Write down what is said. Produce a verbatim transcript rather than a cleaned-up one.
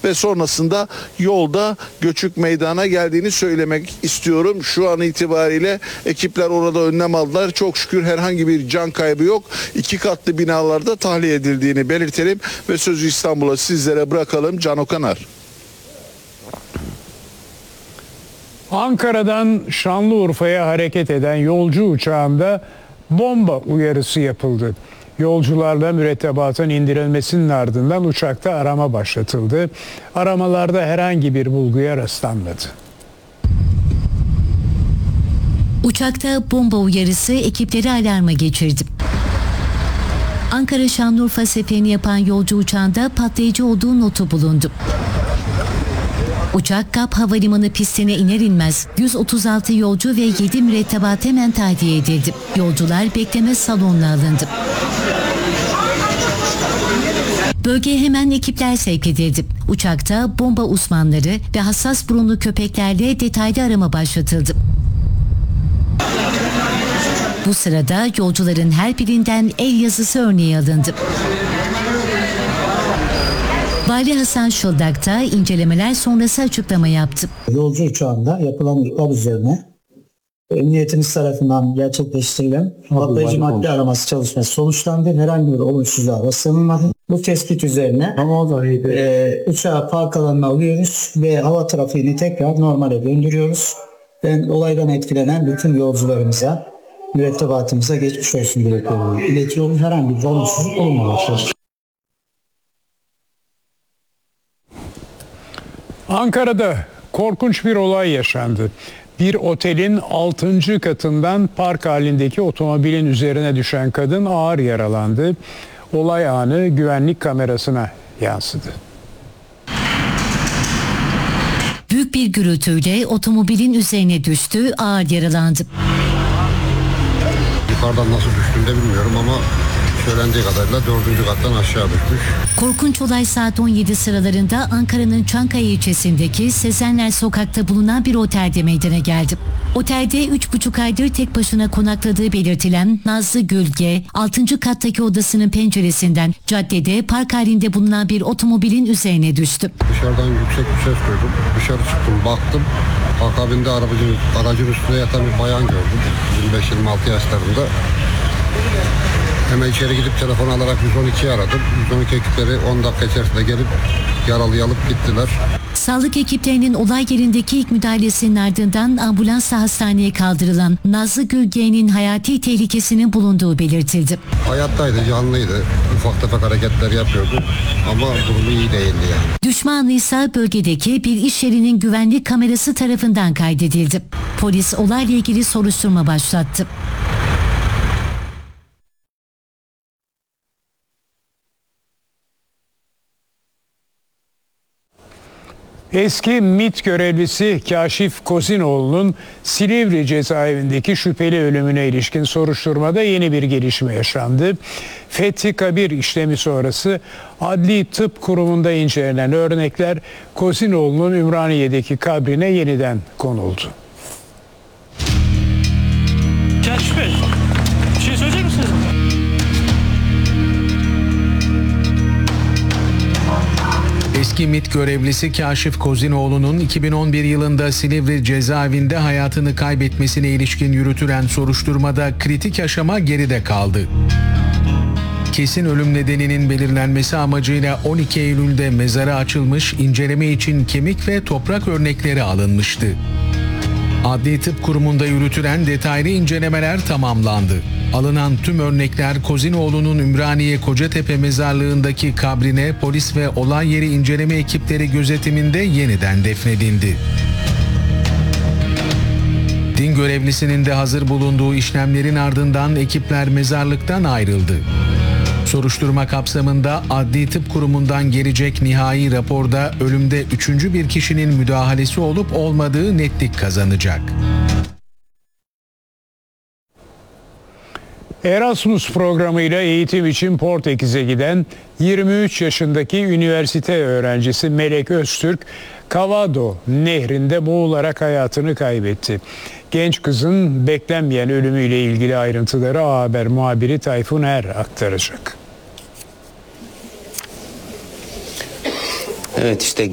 ve sonrasında yolda göçük meydana geldiğini söylemek istiyorum. Şu an itibariyle ekipler orada önlem aldılar. Çok şükür herhangi bir can kaybı yok. İki katlı binalarda tahliye edildiğini belirtelim ve sözü İstanbul'a sizlere bırakalım. Can Okanar. Ankara'dan Şanlıurfa'ya hareket eden yolcu uçağında bomba uyarısı yapıldı. Yolcularla mürettebatın indirilmesinin ardından uçakta arama başlatıldı. Aramalarda herhangi bir bulguya rastlanmadı. Uçakta bomba uyarısı ekipleri alarma geçirdi. Ankara Şanlıurfa seferini yapan yolcu uçağında patlayıcı olduğu notu bulundu. Uçak Kap Havalimanı pistine iner inmez yüz otuz altı yolcu ve yedi mürettebat hemen tahliye edildi. Yolcular bekleme salonuna alındı. Bölgeye hemen ekipler sevk edildi. Uçakta bomba uzmanları ve hassas burunlu köpeklerle detaylı arama başlatıldı. Bu sırada yolcuların her birinden el yazısı örneği alındı. Vali Hasan Şıldak da incelemeler sonrası açıklama yaptı. Yolcu uçağında yapılan ihbar üzerine emniyetimiz tarafından gerçekleştirilen patlayıcı madde araması çalışması sonuçlandı. Herhangi bir olumsuzluğa rastlanılmadı. Bu tespit üzerine e, uçağı park alanına alıyoruz ve hava trafiğini tekrar normale döndürüyoruz. Ben olaydan etkilenen bütün yolcularımıza, mürettebatımıza geçmiş olsun dileklerimi iletiyorum. Herhangi bir olumsuzluk olmamıştır. Ankara'da korkunç bir olay yaşandı. Bir otelin altıncı katından park halindeki otomobilin üzerine düşen kadın ağır yaralandı. Olay anı güvenlik kamerasına yansıdı. Büyük bir gürültüyle otomobilin üzerine düştü, ağır yaralandı. Yukarıdan nasıl düştüğünü de bilmiyorum ama söylendiği kadarıyla dördüncü kattan aşağı düşmüş. Korkunç olay saat on yedi sıralarında Ankara'nın Çankaya ilçesindeki Sezenler Sokak'ta bulunan bir otelde meydana geldi. Otelde üç buçuk aydır tek başına konakladığı belirtilen Nazlı Gülge, altıncı kattaki odasının penceresinden caddede park halinde bulunan bir otomobilin üzerine düştü. Dışarıdan yüksek bir ses duydum. Dışarı çıktım, baktım. Akabinde aracın, aracın üstünde yatan bir bayan gördüm. yirmi beş yirmi altı yaşlarında. Hemen içeri gidip telefon alarak yüz on ikiyi aradım. yüz on iki ekipleri on dakika içerisinde gelip yaralıyı alıp gittiler. Sağlık ekiplerinin olay yerindeki ilk müdahalesinin ardından ambulansla hastaneye kaldırılan Nazlı Gülge'nin hayati tehlikesinin bulunduğu belirtildi. Hayattaydı, canlıydı. Ufak tefek hareketler yapıyordu ama durumu iyi değildi yani. Düşman ise bölgedeki bir iş yerinin güvenlik kamerası tarafından kaydedildi. Polis olayla ilgili soruşturma başlattı. Eski MİT görevlisi Kaşif Kozinoğlu'nun Silivri cezaevindeki şüpheli ölümüne ilişkin soruşturmada yeni bir gelişme yaşandı. Fethi Kabir işlemi sonrası Adli Tıp Kurumu'nda incelenen örnekler Kozinoğlu'nun Ümraniye'deki kabrine yeniden konuldu. Kaşif Bey, bir şey söyleyecek misiniz? Eski MİT görevlisi Kaşif Kozinoğlu'nun iki bin on bir yılında Silivri cezaevinde hayatını kaybetmesine ilişkin yürütülen soruşturmada kritik aşama geride kaldı. Kesin ölüm nedeninin belirlenmesi amacıyla on iki Eylül'de mezarı açılmış, inceleme için kemik ve toprak örnekleri alınmıştı. Adli Tıp Kurumu'nda yürütülen detaylı incelemeler tamamlandı. Alınan tüm örnekler Kozinoğlu'nun Ümraniye Kocatepe mezarlığındaki kabrine polis ve olay yeri inceleme ekipleri gözetiminde yeniden defnedildi. Din görevlisinin de hazır bulunduğu işlemlerin ardından ekipler mezarlıktan ayrıldı. Soruşturma kapsamında Adli Tıp Kurumu'ndan gelecek nihai raporda ölümde üçüncü bir kişinin müdahalesi olup olmadığı netlik kazanacak. Erasmus programıyla eğitim için Portekiz'e giden yirmi üç yaşındaki üniversite öğrencisi Melek Öztürk, Cavado nehrinde boğularak hayatını kaybetti. Genç kızın beklenmeyen ölümüyle ilgili ayrıntıları A Haber muhabiri Tayfun Er aktaracak. Evet işte